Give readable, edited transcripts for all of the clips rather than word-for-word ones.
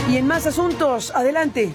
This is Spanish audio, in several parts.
Y en más asuntos, adelante.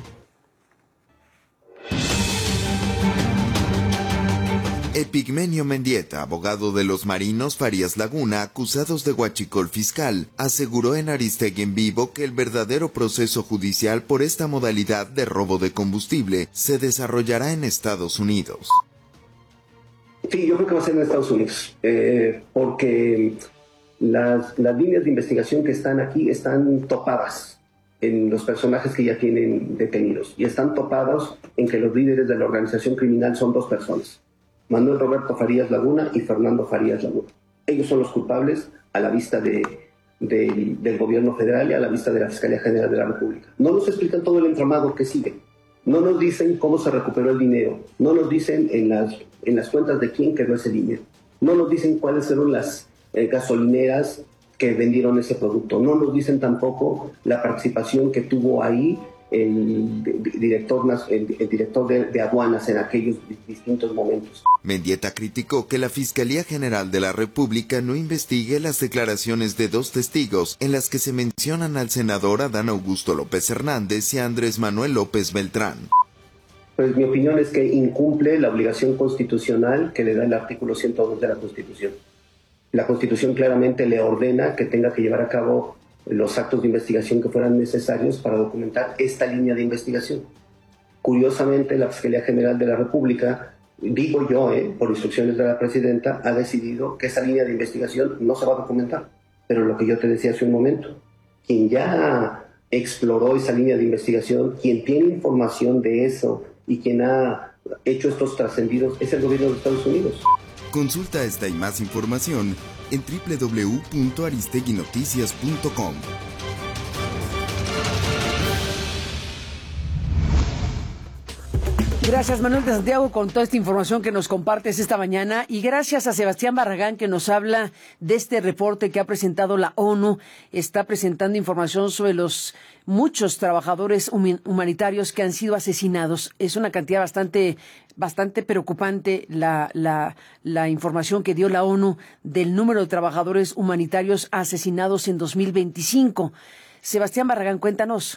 Epigmenio Mendieta, abogado de los marinos Farías Laguna, acusados de huachicol fiscal, aseguró en Aristegui en Vivo que el verdadero proceso judicial por esta modalidad de robo de combustible se desarrollará en Estados Unidos. Sí, yo creo que va a ser en Estados Unidos, porque las líneas de investigación que están aquí están topadas en los personajes que ya tienen detenidos, y están topados en que los líderes de la organización criminal son dos personas: Manuel Roberto Farías Laguna y Fernando Farías Laguna. Ellos son los culpables a la vista del gobierno federal y a la vista de la Fiscalía General de la República. No nos explican todo el entramado que sigue. No nos dicen cómo se recuperó el dinero. No nos dicen en las cuentas de quién quedó ese dinero. No nos dicen cuáles fueron las gasolineras que vendieron ese producto. No nos dicen tampoco la participación que tuvo ahí el director de aduanas en aquellos distintos momentos. Mendieta criticó que la Fiscalía General de la República no investigue las declaraciones de dos testigos en las que se mencionan al senador Adán Augusto López Hernández y a Andrés Manuel López Beltrán. Pues mi opinión es que incumple la obligación constitucional que le da el artículo 102 de la Constitución. La Constitución claramente le ordena que tenga que llevar a cabo los actos de investigación que fueran necesarios para documentar esta línea de investigación. Curiosamente, la Fiscalía General de la República, digo yo, por instrucciones de la presidenta, ha decidido que esa línea de investigación no se va a documentar. Pero lo que yo te decía hace un momento, quien ya exploró esa línea de investigación, quien tiene información de eso y quien ha hecho estos trascendidos es el gobierno de Estados Unidos. Consulta esta y más información en www.aristeguinoticias.com. Gracias, Manuel de Santiago, con toda esta información que nos compartes esta mañana, y gracias a Sebastián Barragán, que nos habla de este reporte que ha presentado la ONU. Está presentando información sobre los muchos trabajadores humanitarios que han sido asesinados. Es una cantidad bastante preocupante la información que dio la ONU del número de trabajadores humanitarios asesinados en 2025. Sebastián Barragán, cuéntanos.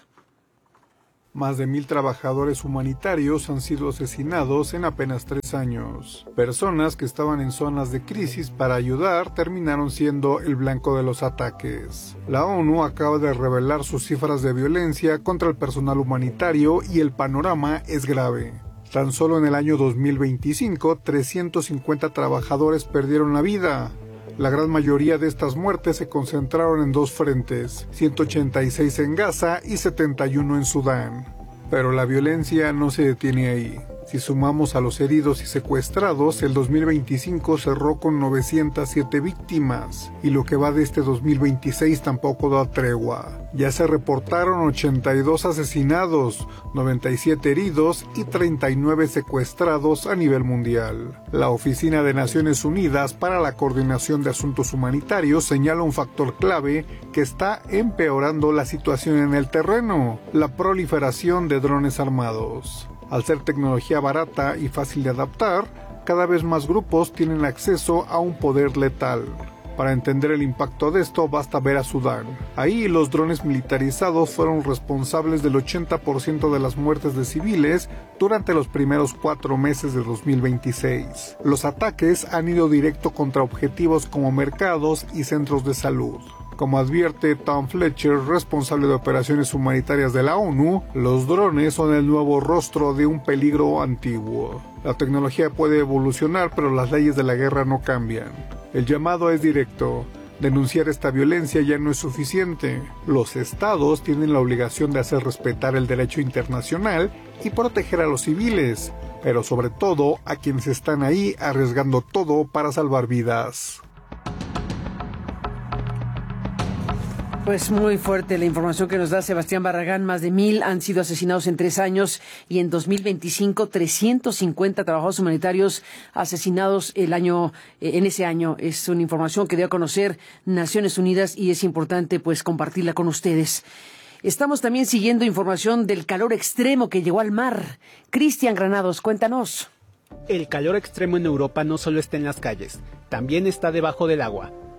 Más de 1,000 trabajadores humanitarios han sido asesinados en apenas 3 años. Personas que estaban en zonas de crisis para ayudar terminaron siendo el blanco de los ataques. La ONU acaba de revelar sus cifras de violencia contra el personal humanitario y el panorama es grave. Tan solo en el año 2025, 350 trabajadores perdieron la vida. La gran mayoría de estas muertes se concentraron en 2 frentes, 186 en Gaza y 71 en Sudán. Pero la violencia no se detiene ahí. Si sumamos a los heridos y secuestrados, el 2025 cerró con 907 víctimas, y lo que va de este 2026 tampoco da tregua. Ya se reportaron 82 asesinados, 97 heridos y 39 secuestrados a nivel mundial. La Oficina de Naciones Unidas para la Coordinación de Asuntos Humanitarios señala un factor clave que está empeorando la situación en el terreno: la proliferación de drones armados. Al ser tecnología barata y fácil de adaptar, cada vez más grupos tienen acceso a un poder letal. Para entender el impacto de esto, basta ver a Sudán. Ahí los drones militarizados fueron responsables del 80% de las muertes de civiles durante los primeros 4 meses de 2026. Los ataques han ido directo contra objetivos como mercados y centros de salud. Como advierte Tom Fletcher, responsable de operaciones humanitarias de la ONU, los drones son el nuevo rostro de un peligro antiguo. La tecnología puede evolucionar, pero las leyes de la guerra no cambian. El llamado es directo. Denunciar esta violencia ya no es suficiente. Los estados tienen la obligación de hacer respetar el derecho internacional y proteger a los civiles, pero sobre todo a quienes están ahí arriesgando todo para salvar vidas. Pues muy fuerte la información que nos da Sebastián Barragán. Más de 1,000 han sido asesinados en 3 años, y en 2025 350 trabajadores humanitarios asesinados en ese año. Es una información que dio a conocer Naciones Unidas y es importante pues compartirla con ustedes. Estamos también siguiendo información del calor extremo que llegó al mar. Cristian Granados, cuéntanos. El calor extremo en Europa no solo está en las calles, también está debajo del agua.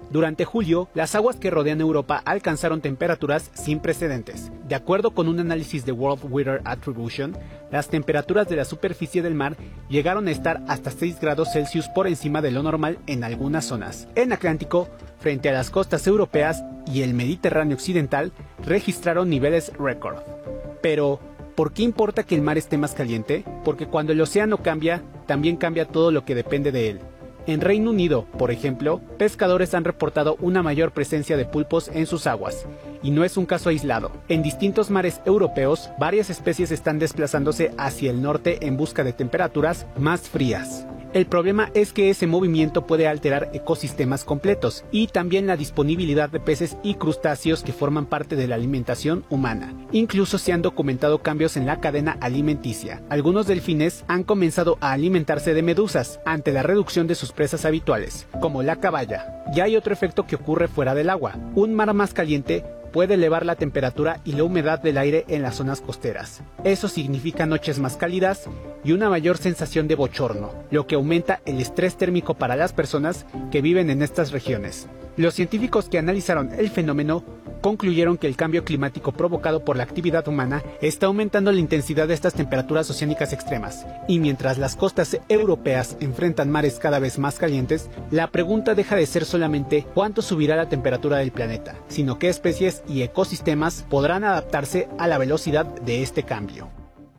Durante julio, las aguas que rodean Europa alcanzaron temperaturas sin precedentes. De acuerdo con un análisis de World Weather Attribution, las temperaturas de la superficie del mar llegaron a estar hasta 6 grados Celsius por encima de lo normal en algunas zonas. En Atlántico, frente a las costas europeas y el Mediterráneo occidental, registraron niveles récord. Pero, ¿por qué importa que el mar esté más caliente? Porque cuando el océano cambia, también cambia todo lo que depende de él. En Reino Unido, por ejemplo, pescadores han reportado una mayor presencia de pulpos en sus aguas, y no es un caso aislado. En distintos mares europeos, varias especies están desplazándose hacia el norte en busca de temperaturas más frías. El problema es que ese movimiento puede alterar ecosistemas completos y también la disponibilidad de peces y crustáceos que forman parte de la alimentación humana. Incluso se han documentado cambios en la cadena alimenticia. Algunos delfines han comenzado a alimentarse de medusas ante la reducción de sus presas habituales, como la caballa. Y hay otro efecto que ocurre fuera del agua. Un mar más caliente puede elevar la temperatura y la humedad del aire en las zonas costeras. Eso significa noches más cálidas y una mayor sensación de bochorno, lo que aumenta el estrés térmico para las personas que viven en estas regiones. Los científicos que analizaron el fenómeno concluyeron que el cambio climático provocado por la actividad humana está aumentando la intensidad de estas temperaturas oceánicas extremas. Y mientras las costas europeas enfrentan mares cada vez más calientes, la pregunta deja de ser solamente cuánto subirá la temperatura del planeta, sino qué especies y ecosistemas podrán adaptarse a la velocidad de este cambio.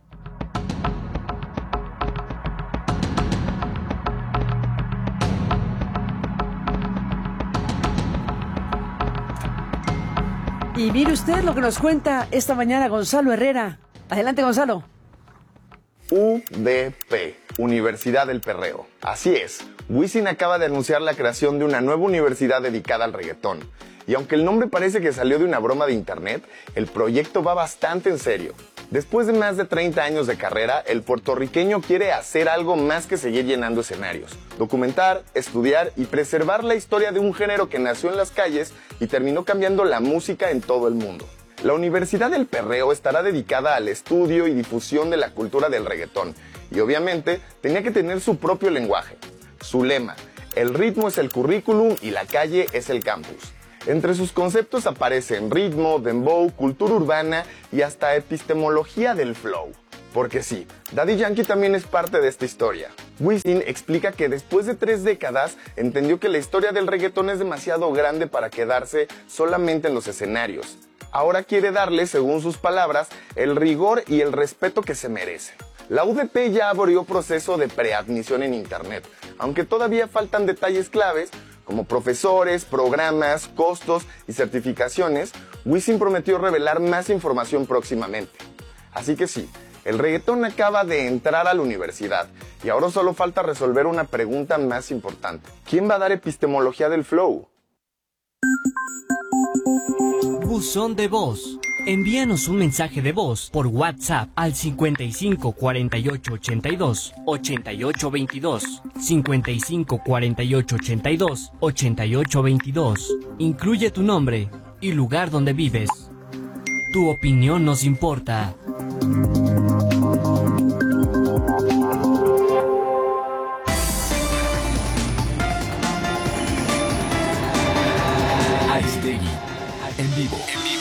Y mire usted lo que nos cuenta esta mañana Gonzalo Herrera. Adelante, Gonzalo. UDP, Universidad del Perreo. Así es, Wisin acaba de anunciar la creación de una nueva universidad dedicada al reggaetón. Y aunque el nombre parece que salió de una broma de internet, el proyecto va bastante en serio. Después de más de 30 años de carrera, el puertorriqueño quiere hacer algo más que seguir llenando escenarios. Documentar, estudiar y preservar la historia de un género que nació en las calles y terminó cambiando la música en todo el mundo. La Universidad del Perreo estará dedicada al estudio y difusión de la cultura del reggaetón. Y obviamente tenía que tener su propio lenguaje. Su lema: el ritmo es el currículum y la calle es el campus. Entre sus conceptos aparecen ritmo, dembow, cultura urbana y hasta epistemología del flow. Porque sí, Daddy Yankee también es parte de esta historia. Wisin explica que después de 3 décadas entendió que la historia del reggaetón es demasiado grande para quedarse solamente en los escenarios. Ahora quiere darle, según sus palabras, el rigor y el respeto que se merece. La UDP ya abrió proceso de preadmisión en internet, aunque todavía faltan detalles claves como profesores, programas, costos y certificaciones. Wisin prometió revelar más información próximamente. Así que sí, el reggaetón acaba de entrar a la universidad y ahora solo falta resolver una pregunta más importante. ¿Quién va a dar epistemología del flow? Buzón de voz. Envíanos un mensaje de voz por WhatsApp al 55 48 82 88 22, 55 48 82 88 22. Incluye tu nombre y lugar donde vives. Tu opinión nos importa. Aristegui, en vivo.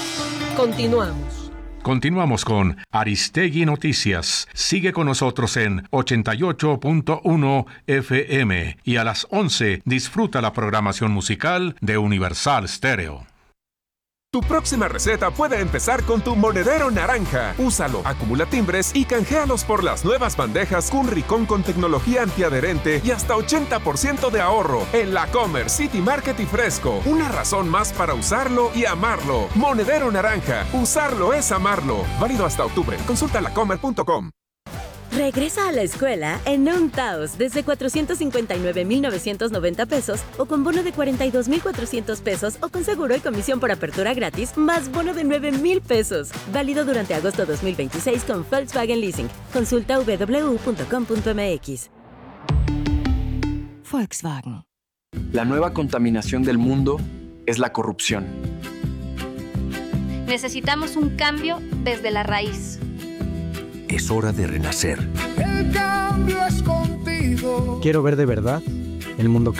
Continuamos con Aristegui Noticias. Sigue con nosotros en 88.1 FM y a las 11 disfruta la programación musical de Universal Stereo. Tu próxima receta puede empezar con tu monedero naranja. Úsalo, acumula timbres y canjealos por las nuevas bandejas Cunricón con tecnología antiadherente y hasta 80% de ahorro en La Comer, City Market y Fresco. Una razón más para usarlo y amarlo. Monedero naranja. Usarlo es amarlo. Válido hasta octubre. Consulta lacomer.com. Regresa a la escuela en un Taos desde 459,990 pesos o con bono de 42,400 pesos o con seguro y comisión por apertura gratis más bono de 9,000 pesos. Válido durante agosto 2026 con Volkswagen Leasing. Consulta www.com.mx. Volkswagen. La nueva contaminación del mundo es la corrupción. Necesitamos un cambio desde la raíz. Es hora de renacer. El cambio es contigo. Quiero ver de verdad el mundo